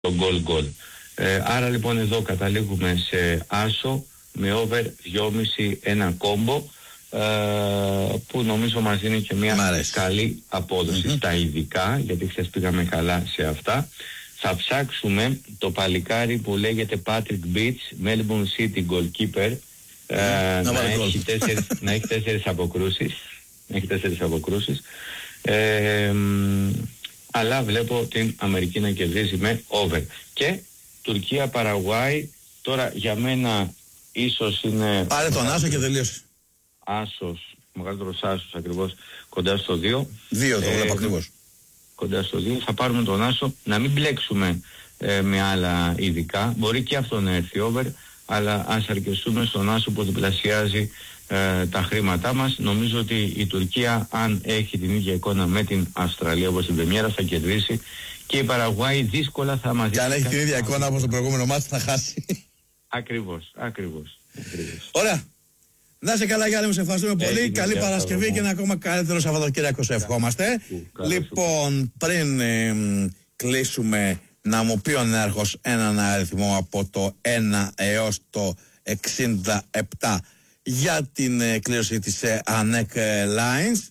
το γκολ. Άρα λοιπόν εδώ καταλήγουμε σε άσο με over 2,5 ένα κόμπο, που νομίζω μας δίνει και μια καλή απόδοση στα ειδικά, γιατί χθες πήγαμε καλά σε αυτά. Θα ψάξουμε το παλικάρι που λέγεται Patrick Beach, Melbourne City goalkeeper, να έχει 4 αποκρούσεις. Αλλά βλέπω την Αμερική να κερδίζει με over. Και Τουρκία-Παραγουάη, τώρα για μένα ίσως είναι... Πάρε τον άσο και τελείωσε. Άσος, μεγαλύτερος άσος ακριβώς, κοντά στο 2. 2 το βλέπω ακριβώς. Κοντά στο 2, θα πάρουμε τον άσο, να μην μπλέξουμε με άλλα ειδικά. Μπορεί και αυτό να έρθει over, αλλά ας αρκεστούμε στον άσο που διπλασιάζει τα χρήματά μας. Νομίζω ότι η Τουρκία, αν έχει την ίδια εικόνα με την Αυστραλία όπως την πρεμιέρα, θα κερδίσει, και η Παραγουάη δύσκολα θα μας δει. Και αν έχει την ίδια εικόνα όπως το προηγούμενο μάτι, θα χάσει. Ακριβώς. Ωραία. Να είσαι καλά, Γιάννη μου, σε ευχαριστούμε πολύ. Καλή Παρασκευή και ένα ακόμα καλύτερο Σαββατοκύριακο σε ευχόμαστε. Λοιπόν, πριν κλείσουμε, να μου πει ο νέαρχος έναν αριθμό από το 1 έως το 67 για την κλήρωση της ANEC Lines.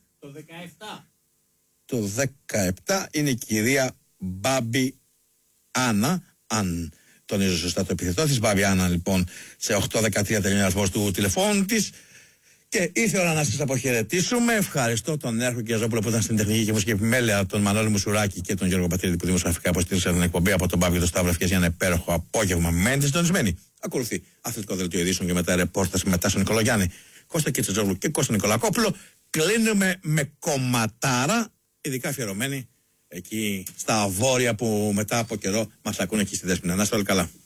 Το 17 είναι η κυρία Μπάμπη Άννα, αν τονίζω σωστά το επιθετό της. Μπάμπη Άννα, λοιπόν, σε 8-13 τελειώνει ο αριθμός του τηλεφώνου της. Και ήρθε η ώρα να σας αποχαιρετήσουμε. Ευχαριστώ τον νέαρχο Κιαζόπουλο που ήταν στην τεχνική και μουσική επιμέλεια, τον Μανώλη Μουσουράκη και τον Γιώργο Πατρίδη που δημοσιογραφικά υποστήριξαν την εκπομπή, από τον Παύλο και τον Σταύρο Ευχές για ένα υπέροχο απόγευμα. Μένετε συντονισμένοι. Ακολουθεί αθλητικό δελτίο ειδήσεων και μετά ρεπόρταση μετά στον Νικολογιάννη, Κώστα Κιτσετζόγλου και Κώστα Νικολακόπουλο. Κλείνουμε με κομματάρα, ειδικά αφιερωμένη εκεί στα βόρεια που μετά από καιρό μας ακούνε εκεί στη Δέσποινα. Να είστε όλοι καλά.